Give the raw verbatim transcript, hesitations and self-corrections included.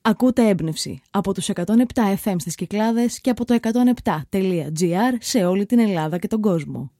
Ακούτε έμπνευση από τους εκατόν επτά εφ εμ στις Κυκλάδες και από το εκατόν επτά τελεία τζι άρ σε όλη την Ελλάδα και τον κόσμο.